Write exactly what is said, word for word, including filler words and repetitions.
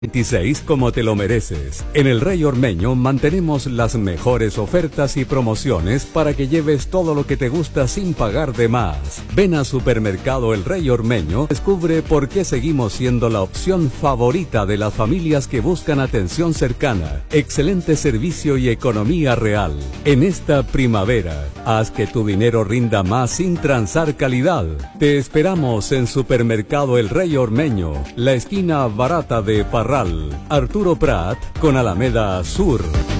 veintiséis como te lo mereces. En el Rey Ormeño mantenemos las mejores ofertas y promociones para que lleves todo lo que te gusta sin pagar de más. Ven a Supermercado El Rey Ormeño, descubre por qué seguimos siendo la opción favorita de las familias que buscan atención cercana, excelente servicio y economía real. En esta primavera, haz que tu dinero rinda más sin transar calidad. Te esperamos en Supermercado El Rey Ormeño, la esquina barata de Parral, Arturo Prat con Alameda Sur.